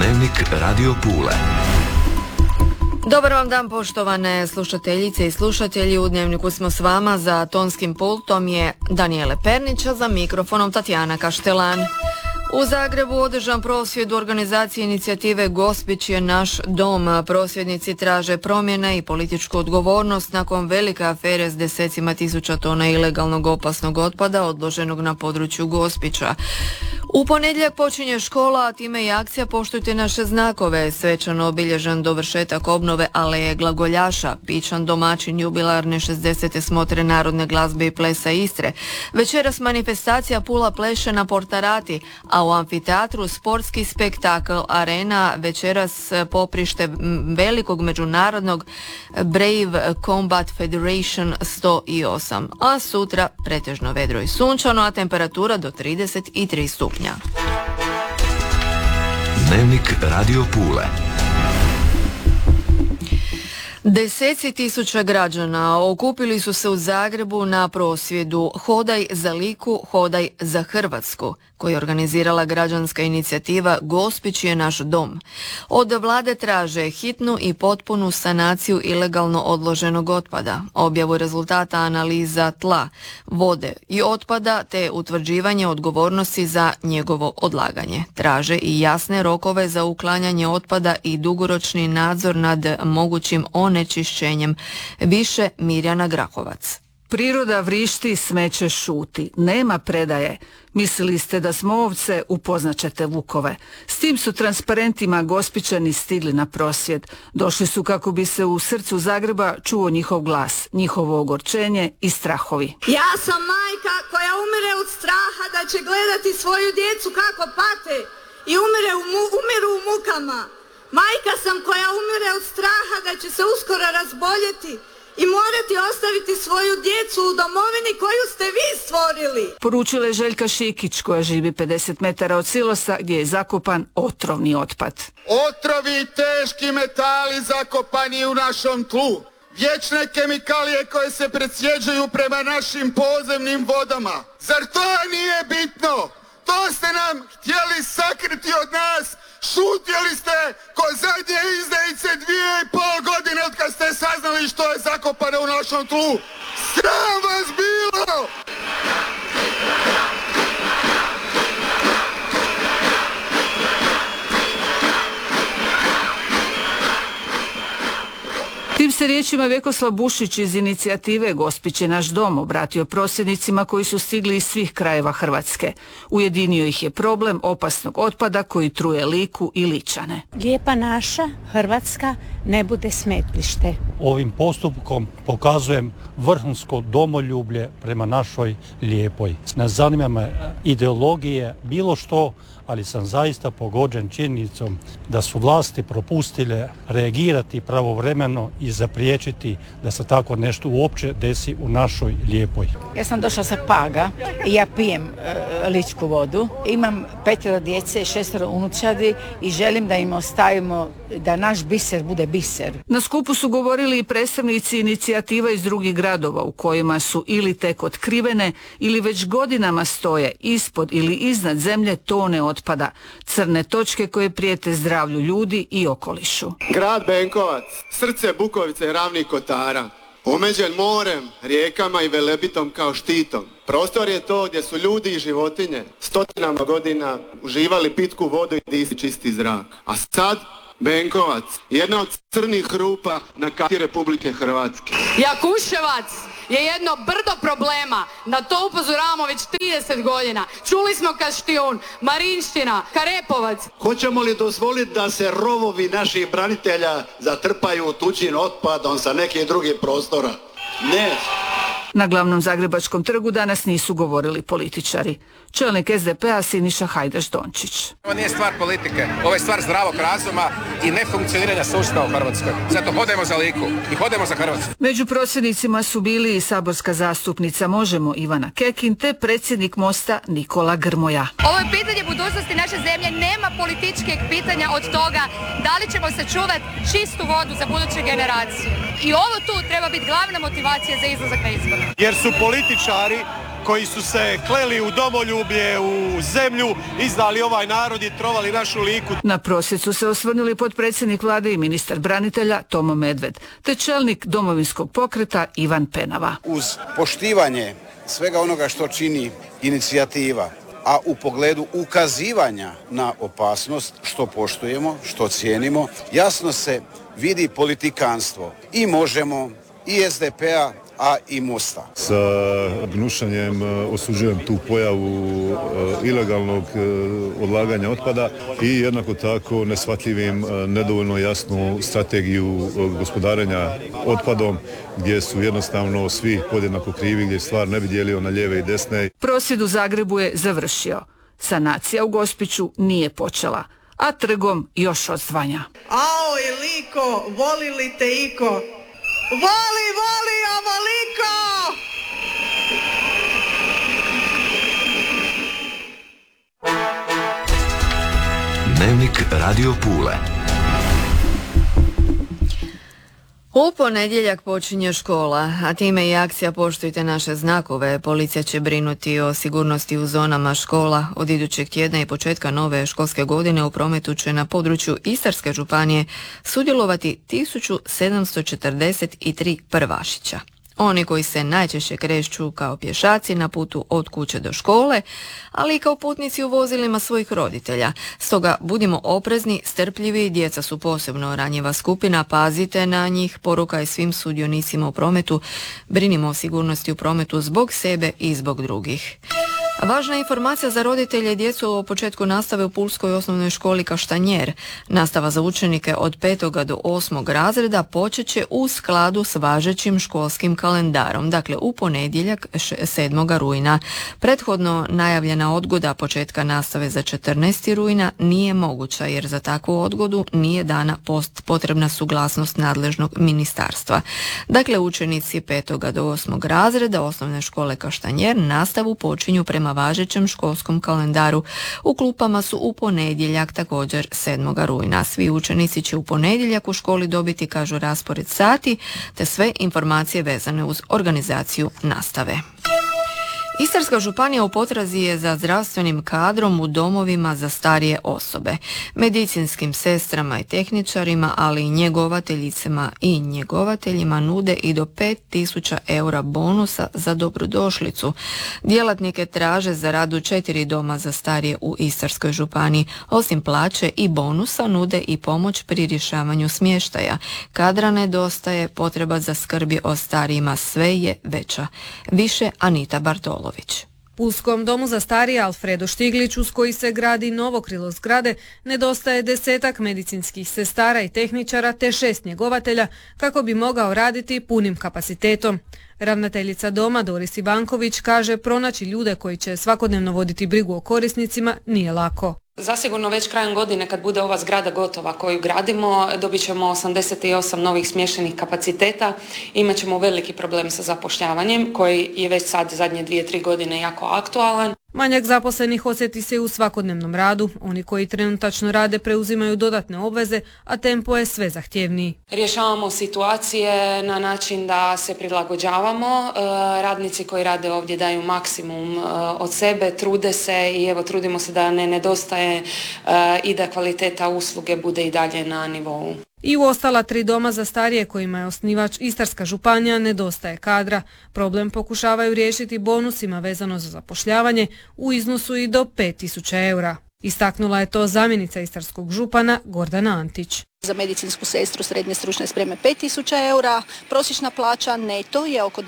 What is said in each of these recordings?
Dnevnik Radio Pule. Dobar vam dan, poštovane slušateljice i slušatelji. U Dnevniku smo s vama, za tonskim pultom je Danijele Pernića, za mikrofonom Tatjana Kaštelan. U Zagrebu održan prosvjed u organizaciji inicijative Gospić je naš dom. Prosvjednici traže promjene i političku odgovornost nakon velike afere s desecima tisuća tona ilegalnog opasnog otpada odloženog na području Gospića. U ponedjeljak počinje škola, a time i akcija Poštujte naše znakove, svečano obilježen dovršetak obnove aleje glagoljaša, pičan domaćin jubilarne 60. smotre narodne glazbe i plesa Istre. Večeras manifestacija Pula pleše na Portarati, a u amfiteatru sportski spektakl Arena, večeras poprište velikog međunarodnog Brave Combat Federation 108, a sutra pretežno vedro i sunčano, a temperatura do 33 stupnja. Dnevnik Radio Pule. Deseci tisuća građana okupili su se u Zagrebu na prosvjedu Hodaj za Liku, hodaj za Hrvatsku, koju je organizirala građanska inicijativa Gospić je naš dom. Od vlade traže hitnu i potpunu sanaciju ilegalno odloženog otpada, objavu rezultata analiza tla, vode i otpada te utvrđivanje odgovornosti za njegovo odlaganje. Traže i jasne rokove za uklanjanje otpada i dugoročni nadzor nad mogućim onečišćenjem. Više Mirjana Grahovac. Priroda vrišti, smeće šuti. Nema predaje. Mislili ste da smo ovce, upoznaćete vukove. S tim su transparentima Gospićani stigli na prosvjed. Došli su kako bi se u srcu Zagreba čuo njihov glas, njihovo ogorčenje i strahovi. Ja sam majka koja umire od straha da će gledati svoju djecu kako pate i umiru u mukama. Majka sam koja umire od straha da će se uskoro razboljeti i morati ostaviti svoju djecu u domovini koju ste vi stvorili. Poručila je Željka Šikić, koja živi 50 metara od silosa gdje je zakopan otrovni otpad. Otrovi i teški metali zakopani u našom tlu. Vječne kemikalije koje se presjeđuju prema našim podzemnim vodama. Zar to nije bitno? To ste nam htjeli sakriti od nas. Šutjeli ste ko zadnje izdajice 2,5 godine od kad ste saznali što je zakopano u našom tlu. Sram vas bilo! Tim se riječima Vjekoslav Bušić iz inicijative Gospić je naš dom obratio prosvjednicima koji su stigli iz svih krajeva Hrvatske. Ujedinio ih je problem opasnog otpada koji truje Liku i Ličane. Lijepa naša Hrvatska ne bude smetlište. Ovim postupkom pokazujem vrhunsko domoljublje prema našoj lijepoj. Ne zanima me ideologije, bilo što, ali sam zaista pogođen činjenicom da su vlasti propustile reagirati pravovremeno i zapriječiti da se tako nešto uopće desi u našoj lijepoj. Ja sam došla sa Paga i ja pijem ličku vodu. Imam 5 djece, 6 unučadi i želim da im ostavimo da naš biser bude biser. Na skupu su govorili i predstavnici inicijativa iz drugih gradova u kojima su ili tek otkrivene ili već godinama stoje ispod ili iznad zemlje tone otpada, crne točke koje prijete zdravlju ljudi i okolišu. Grad Benkovac, srce Bukovice i Ravnih Kotara, omeđen morem, rijekama i Velebitom kao štitom. Prostor je to gdje su ljudi i životinje stotinama godina uživali pitku vodu i disali čisti zrak. A sad Benkovac, jedna od crnih rupa na karti Republike Hrvatske. Jakuševac je jedno brdo problema, na to upozoravamo već 30 godina. Čuli smo Kaštijun, Marinština, Karepovac. Hoćemo li dozvoliti da se rovovi naših branitelja zatrpaju tuđim otpadom sa nekih drugih prostora? Ne. Na glavnom zagrebačkom trgu danas nisu govorili političari. Čelnik SDP-a Siniša Hajdaš Dončić. Ovo nije stvar politike, ovo je stvar zdravog razuma i nefunkcioniranja sustava u Hrvatskoj. Zato hodemo za Liku i hodemo za Hrvatsku. Među prosvjednicima su bili i saborska zastupnica Možemo Ivana Kekin te predsjednik Mosta Nikola Grmoja. Ovo je pitanje budućnosti naše zemlje, nema političkih pitanja od toga da li ćemo sačuvati čistu vodu za buduće generacije. I ovo tu treba biti glavna motivacija za izlazak na izbore. Jer su političari koji su se kleli u domoljublje, u zemlju, izdali ovaj narod i trovali našu Liku. Na prosvjed su se osvrnuli potpredsjednik vlade i ministar branitelja Tomo Medved, te čelnik Domovinskog pokreta Ivan Penava. Uz poštivanje svega onoga što čini inicijativa, a u pogledu ukazivanja na opasnost, što poštujemo, što cijenimo, jasno se vidi politikanstvo i Možemo, i SDP-a, a i Mosta. Sa gnušanjem osuđujem tu pojavu ilegalnog odlaganja otpada i jednako tako neshvatljivim nedovoljno jasnu strategiju gospodarenja otpadom gdje su jednostavno svi podjednako krivi, gdje stvar ne bi dijelio na lijeve i desne. Prosvjed u Zagrebu je završio. Sanacija u Gospiću nije počela, a trgom još odzvanja. Ao je liko, voli li te iko? Voli, ovoliko! Dnevnik Radio Pule. U ponedjeljak počinje škola, a time i akcija Poštujte naše znakove. Policija će brinuti o sigurnosti u zonama škola. Od idućeg tjedna i početka nove školske godine u prometu će na području Istarske županije sudjelovati 1743 prvašića. Oni koji se najčešće kreću kao pješaci na putu od kuće do škole, ali i kao putnici u vozilima svojih roditelja. Stoga budimo oprezni, strpljivi, djeca su posebno ranjiva skupina, pazite na njih, poruka je svim sudionicima u prometu, brinimo o sigurnosti u prometu zbog sebe i zbog drugih. Važna informacija za roditelje i djecu o početku nastave u Pulskoj osnovnoj školi Kaštanjer. Nastava za učenike od 5. do 8. razreda počet će u skladu s važećim školskim kalendarom, dakle u ponedjeljak 7. rujna. Prethodno najavljena odgoda početka nastave za 14. rujna nije moguća jer za takvu odgodu nije dana potrebna suglasnost nadležnog ministarstva. Dakle, učenici 5. do 8. razreda osnovne škole Kaštanjer nastavu počinju prema važećem školskom kalendaru. U klupama su u ponedjeljak također 7. rujna. Svi učenici će u ponedjeljak u školi dobiti, kažu, raspored sati te sve informacije vezane uz organizaciju nastave. Istarska županija u potrazi je za zdravstvenim kadrom u domovima za starije osobe, medicinskim sestrama i tehničarima, ali i njegovateljicama i njegovateljima nude i do 5.000 eura bonusa za dobrodošlicu. Djelatnike traže za rad u 4 doma za starije u Istarskoj županiji. Osim plaće i bonusa nude i pomoć pri rješavanju smještaja. Kadra nedostaje, potreba za skrbi o starijima sve je veća. Više Anita Bartolo. Pulskom domu za starije Alfredo Štiglić, uz koji se gradi novo krilo zgrade, nedostaje 10 medicinskih sestara i tehničara te 6 njegovatelja kako bi mogao raditi punim kapacitetom. Ravnateljica doma Doris Ivanković kaže pronaći ljude koji će svakodnevno voditi brigu o korisnicima nije lako. Zasigurno već krajem godine kad bude ova zgrada gotova koju gradimo, dobit ćemo 88 novih smještenih kapaciteta. Imat ćemo veliki problem sa zapošljavanjem koji je već sad zadnje 2-3 godine jako aktualan. Manjak zaposlenih osjeti se u svakodnevnom radu. Oni koji trenutačno rade preuzimaju dodatne obveze, a tempo je sve zahtjevniji. Rješavamo situacije na način da se prilagođavamo. Radnici koji rade ovdje daju maksimum od sebe, trude se i evo trudimo se da ne nedostaje i da kvaliteta usluge bude i dalje na nivou. I u ostala 3 doma za starije kojima je osnivač Istarska županija nedostaje kadra. Problem pokušavaju riješiti bonusima vezano za zapošljavanje u iznosu i do 5.000 eura. Istaknula je to zamjenica istarskog župana Gordana Antić. Za medicinsku sestru srednje stručne spreme 5.000 eura, prosječna plaća neto je oko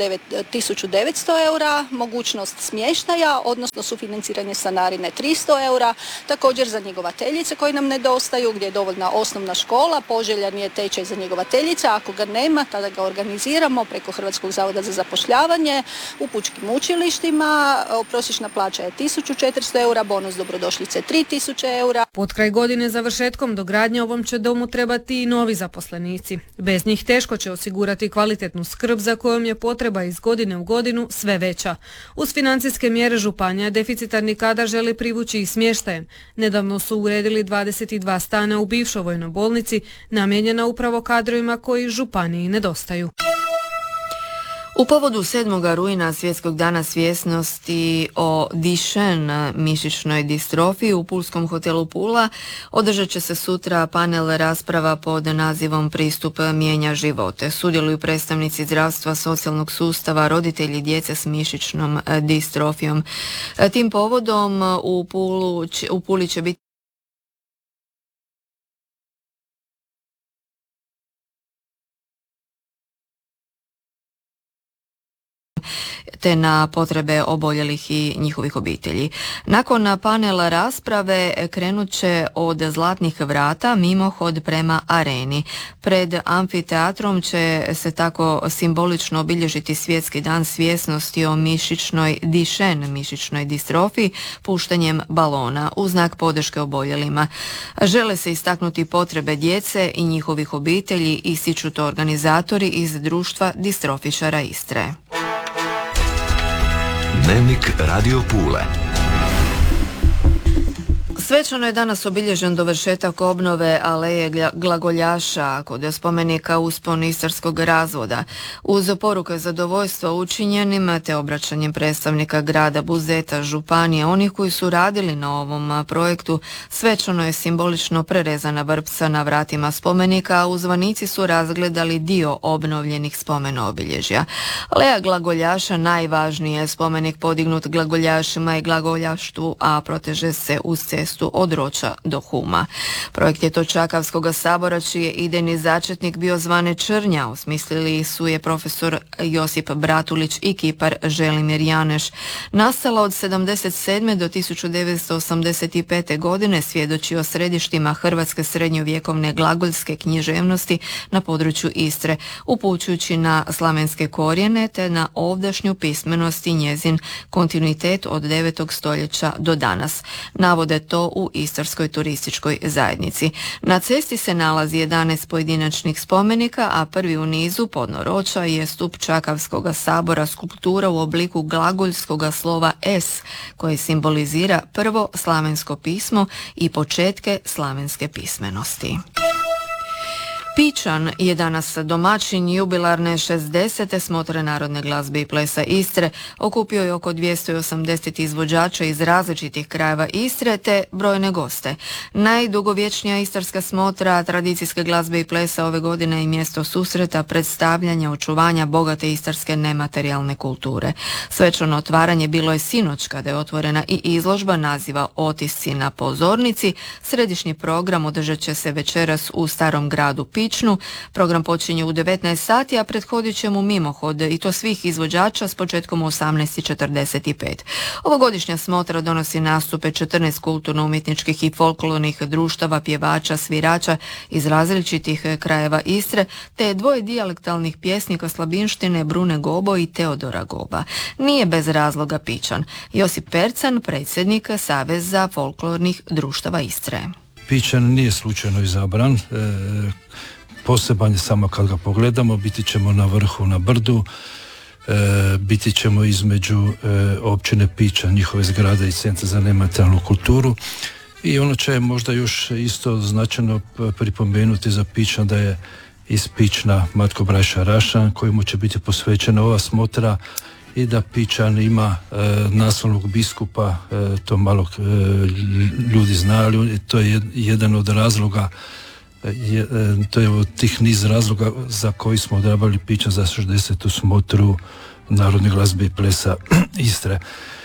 1.900 eura, mogućnost smještaja, odnosno sufinanciranje stanarine 300 eura, također za njegovateljice koje nam nedostaju, gdje je dovoljna osnovna škola, poželjan je tečaj za njegovateljice, ako ga nema, tada ga organiziramo preko Hrvatskog zavoda za zapošljavanje, u pučkim učilištima, prosječna plaća je 1.400 eura, bonus dobrodošlice 3.000 eura. Pod kraj godine završetkom dogradnje ovom će domu trebati i novi zaposlenici. Bez njih teško će osigurati kvalitetnu skrb za kojom je potreba iz godine u godinu sve veća. Uz financijske mjere županija deficitarni kadar želi privući i smještajem. Nedavno su uredili 22 stana u bivšoj vojnoj bolnici, namijenjena upravo kadrovima koji županiji nedostaju. U povodu 7. rujna Svjetskog dana svjesnosti o Duchenne mišićnoj distrofiji u pulskom hotelu Pula održat će se sutra panel rasprava pod nazivom Pristup mijenja živote. Sudjeluju predstavnici zdravstva, socijalnog sustava, roditelji djece s mišićnom distrofijom. Tim povodom u Puli će biti te na potrebe oboljelih i njihovih obitelji. Nakon panela rasprave krenut će od Zlatnih vrata mimohod prema areni. Pred amfiteatrom će se tako simbolično obilježiti Svjetski dan svjesnosti o mišićnoj Duchenne, mišićnoj distrofiji, puštanjem balona u znak podrške oboljelima. Žele se istaknuti potrebe djece i njihovih obitelji, ističu to organizatori iz Društva distrofičara Istre. Dnevnik Radio Pule. Svečano je danas obilježen dovršetak obnove aleje glagoljaša kod spomenika uspon istarskog razvoda. Uz poruke zadovoljstva učinjenim te obraćanjem predstavnika grada, Buzeta, županije, onih koji su radili na ovom projektu, svečano je simbolično prerezana vrpca na vratima spomenika, a u zvanici su razgledali dio obnovljenih spomena obilježja. Aleja glagoljaša najvažniji je spomenik podignut glagoljašima i glagoljaštvu, a proteže se uz cestu od Roča do Huma. Projekt je to Čakavskog sabora, čiji je idejni začetnik bio Zvane Črnja. Osmislili su je profesor Josip Bratulić i kipar Želimir Janeš. Nastala od 1977. do 1985. godine, svjedoči o središtima hrvatske srednjovjekovne glagoljske književnosti na području Istre, upućujući na slavenske korijene te na ovdašnju pismenost i njezin kontinuitet od 9. stoljeća do danas. Navode to u Istarskoj turističkoj zajednici. Na cesti se nalazi 11 pojedinačnih spomenika, a prvi u nizu podno Roča je stup Čakavskog sabora, skulptura u obliku glagoljskog slova S, koje simbolizira prvo slavensko pismo i početke slavenske pismenosti. Pičan je danas domaćin jubilarne 60. smotre narodne glazbe i plesa Istre. Okupio je oko 280 izvođača iz različitih krajeva Istre te brojne goste. Najdugovječnija istarska smotra tradicijske glazbe i plesa ove godine je mjesto susreta, predstavljanja, očuvanja bogate istarske nematerijalne kulture. Svečano otvaranje bilo je sinoć kada je otvorena i izložba naziva Otisci na pozornici. Središnji program održat će se večeras u Starom gradu Pičnu. Program počinje u 19 sati, a prethodit će mu mimohod, i to svih izvođača s početkom u 18:45. Ovogodišnja smotra donosi nastupe 14 kulturno-umjetničkih i folklornih društava, pjevača, svirača iz različitih krajeva Istre, te dvoje dijalektalnih pjesnika Slabinštine, Brune Gobo i Teodora Goba. Nije bez razloga Pičan. Josip Percan, predsjednik Saveza folklornih društava Istre. Pičan nije slučajno izabran, poseban je samo kad ga pogledamo, biti ćemo na vrhu na brdu, biti ćemo između općine Pičan, njihove zgrade i Centra za nematerijalnu kulturu, i ono će možda još isto značajno pripomenuti za Pičan da je iz Pična Matko Brajša Rašan, kojemu će biti posvećena ova smotra, i da Pičan ima naslovnog biskupa, to malo ljudi zna, ali to je jedan od razloga, to je od tih niz razloga za koji smo odabrali Pičan za 60. smotru narodne glazbe i plesa Istre.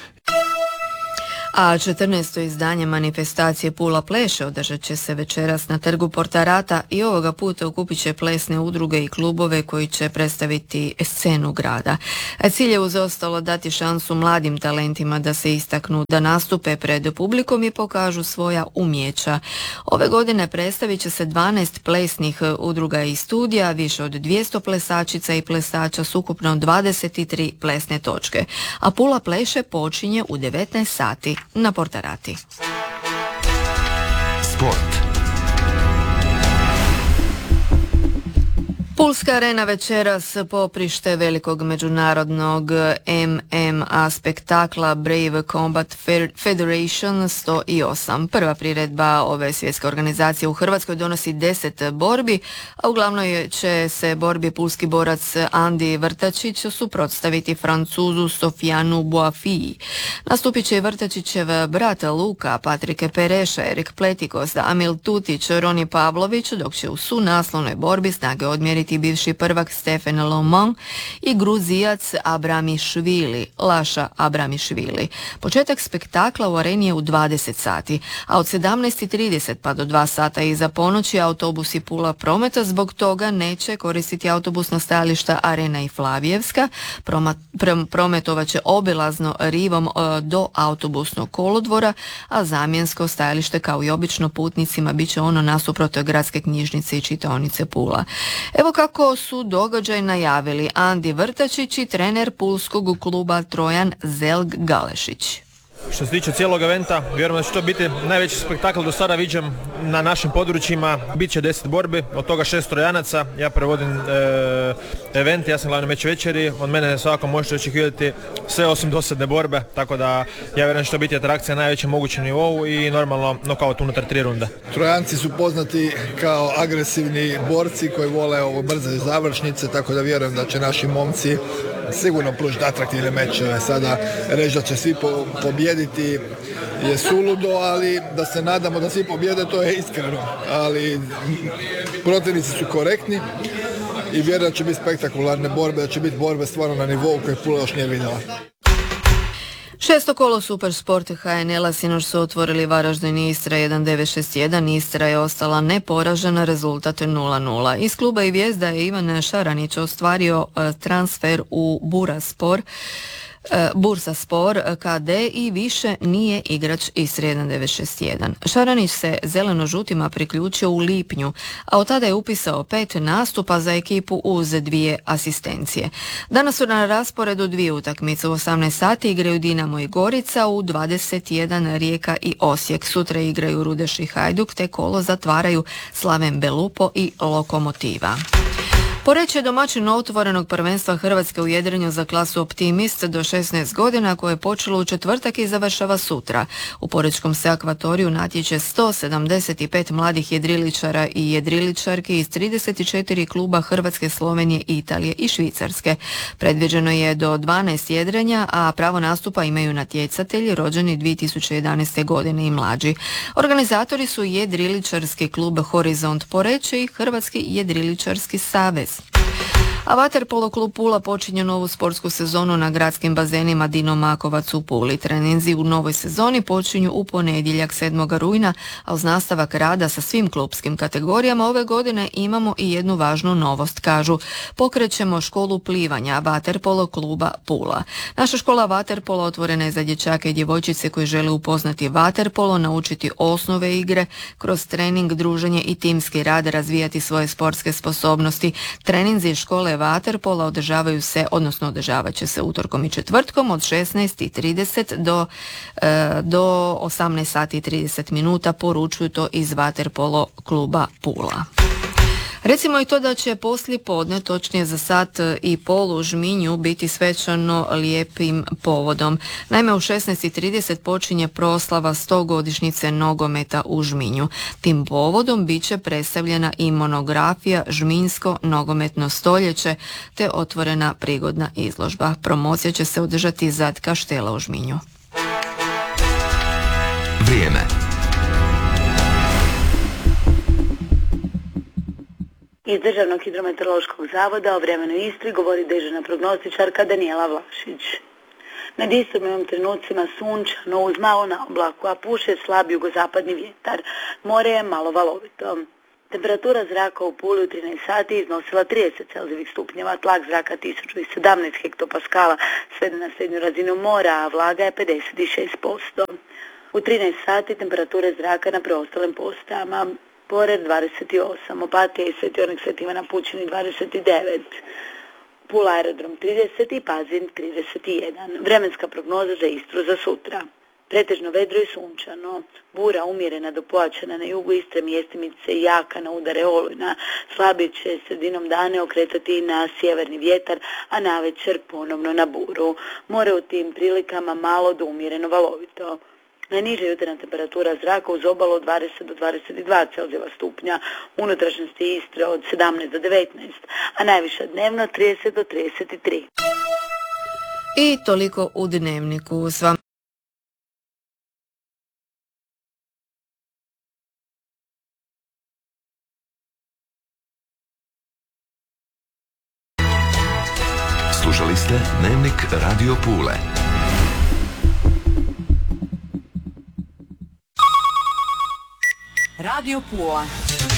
A 14. izdanje manifestacije Pula pleše održat će se večeras na trgu Portarata i ovoga puta okupit će plesne udruge i klubove koji će predstaviti scenu grada. Cilj je uz ostalo dati šansu mladim talentima da se istaknu, da nastupe pred publikom i pokažu svoja umjeća. Ove godine predstavit će se 12 plesnih udruga i studija, više od 200 plesačica i plesača s ukupno 23 plesne točke. A Pula pleše počinje u 19 sati na Portarati. Sport. Pulska arena večeras poprište velikog međunarodnog MMA spektakla Brave Combat Federation 108. Prva priredba ove svjetske organizacije u Hrvatskoj donosi 10 borbi, a u glavnoj će se borbi pulski borac Andi Vrtačić suprotstaviti Francuzu Sofianu Boafiji. Nastupit će i Vrtačićev brat Luka, Patrike Pereša, Erik Pletikos, Amil Tutić, Roni Pavlović, dok će u sunaslovnoj borbi snage odmjeriti bivši prvak Stefan Lomon i Gruzijac Abramišvili, Laša Abramišvili. Početak spektakla u areni je u 20 sati, a od 17:30 pa do 2 sata iza ponoći autobusi Pula Prometa zbog toga neće koristiti autobusna stajališta Arena i Flavijevska. Prometovat će obilazno rivom do autobusnog kolodvora, a zamjensko stajalište kao i obično putnicima bit će ono nasuprot gradske knjižnice i čitaonice Pula. Evo kako su događaj najavili Andi Vrtačić i trener pulskog kluba Trojan Zelg Galešić. Što se tiče cijelog eventa, vjerujem da će to biti najveći spektakl do sada viđen na našim područjima. Biće 10 borbi, od toga 6 Trojanaca. Ja prevodim event, ja sam glavni meč večeri. Od mene svako možete očekivati sve osim dosadne borbe, tako da ja vjerujem da će to biti atrakcija na najvećem mogućem nivou i normalno nokaut unutar 3 runde. Trojanci su poznati kao agresivni borci koji vole ovo brze završnice, tako da vjerujem da će naši momci sigurno pružiti atraktivne mečeve. Sada reći da će svi pobijediti je suludo, ali da se nadamo da svi pobjede, to je iskreno. Ali protivnici su korektni i vjerujem da će biti spektakularne borbe, da će biti borbe stvarno na nivou koje Pula još nije vidjela. 6. kolo Supersport HNL-a sinoć su otvorili Varaždin i Istra 1-9-6-1. Istra je ostala neporažena, rezultat 0-0. Iz kluba i Vijezda je Ivan Šaranić ostvario transfer u Bursaspor KD i više nije igrač Istre 1961. Šaranić se zeleno-žutima priključio u lipnju, a od tada je upisao 5 nastupa za ekipu uz 2 asistencije. Danas su na rasporedu 2 utakmice. U 18 sati igraju Dinamo i Gorica, u 21 Rijeka i Osijek. Sutra igraju Rudeš i Hajduk, te kolo zatvaraju Slaven Belupo i Lokomotiva. Poreč je domaćin otvorenog prvenstva Hrvatske u jedrenju za klasu Optimist do 16 godina koje je počelo u četvrtak i završava sutra. U porečkom se akvatoriju natječe 175 mladih jedriličara i jedriličarki iz 34 kluba Hrvatske, Slovenije, Italije i Švicarske. Predviđeno je do 12 jedrenja, a pravo nastupa imaju natjecatelji rođeni 2011. godine i mlađi. Organizatori su jedriličarski klub Horizont Poreče i Hrvatski jedriličarski savez. A vaterpolo klub Pula počinje novu sportsku sezonu na gradskim bazenima Dino Makovac u Puli. Treninzi u novoj sezoni počinju u ponedjeljak 7. rujna, a uz nastavak rada sa svim klubskim kategorijama ove godine imamo i jednu važnu novost, kažu. Pokrećemo školu plivanja vaterpolo kluba Pula. Naša škola vaterpola otvorena je za dječake i djevojčice koji žele upoznati vaterpolo, naučiti osnove igre, kroz trening, druženje i timski rad razvijati svoje sportske sposobnosti. Treninzi škole vaterpola održavat će se utorkom i četvrtkom od 16:30 do 18:30, poručuju to iz vaterpolo kluba Pula. Recimo i to da će poslijepodne, točnije za 1,5 u Žminju, biti svečano lijepim povodom. Naime, u 16:30 počinje proslava 100-godišnjice nogometa u Žminju. Tim povodom bit će predstavljena i monografija Žminjsko nogometno stoljeće te otvorena prigodna izložba. Promocija će se održati zad kaštela u Žminju. Vrijeme. Iz Državnog hidrometeorološkog zavoda o vremenu Istri govori dežurna prognostičarka Danijela Vlašić. Nad Istrom u ovim trenucima sunčano uz malo na oblaku, a puše slab jugozapadni vjetar. More je malo valovito. Temperatura zraka u Puli u 13 sati iznosila 30 celzijevih stupnjeva, tlak zraka 1017 hektopaskala sveden na srednju razinu mora, a vlaga je 56%. U 13 sati temperature zraka na preostalim postajama: Pored 28, Opatija i Sveti Onak Sveti Ivan Pučini 29, Pula aerodrom 30 i Pazin 31. Vremenska prognoza za Istru za sutra. Pretežno vedro i sunčano, bura umjerena do pojačana na jugu Istre, mjestimice jaka na udare olujna, slabije će sredinom dana okretati na sjeverni vjetar, a navečer ponovno na buru. More u tim prilikama malo do umjereno valovito. Najniža jutarnja temperatura zraka uz obalu od 20 do 22 Celzijeva stupnja, unutrašnjosti Istre od 17 do 19, a najviša dnevno 30 do 33. I toliko u Dnevniku. S vama Slušali ste Dnevnik Radio Pule. Radio Pula.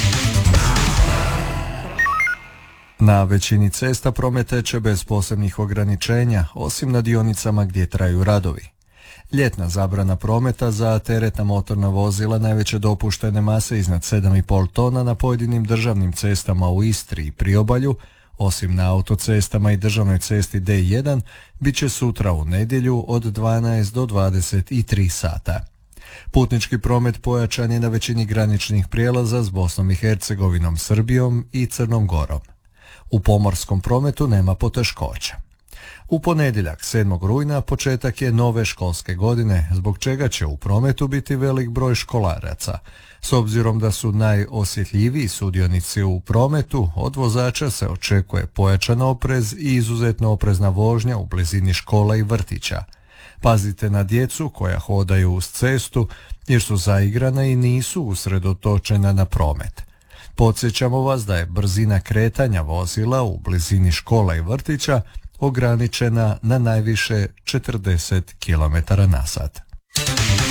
Na većini cesta promet teče bez posebnih ograničenja, osim na dionicama gdje traju radovi. Ljetna zabrana prometa za teretna motorna vozila najveće dopuštene mase iznad 7,5 tona na pojedinim državnim cestama u Istri i Priobalju, osim na autocestama i državnoj cesti D1, bit će sutra u nedjelju od 12 do 23 sata. Putnički promet pojačan je na većini graničnih prijelaza s Bosnom i Hercegovinom, Srbijom i Crnom Gorom. U pomorskom prometu nema poteškoća. U ponedjeljak 7. rujna početak je nove školske godine, zbog čega će u prometu biti velik broj školaraca. S obzirom da su najosjetljiviji sudionici u prometu, od vozača se očekuje pojačan oprez i izuzetno oprezna vožnja u blizini škola i vrtića. Pazite na djecu koja hodaju uz cestu jer su zaigrana i nisu usredotočena na promet. Podsjećamo vas da je brzina kretanja vozila u blizini škola i vrtića ograničena na najviše 40 km/h.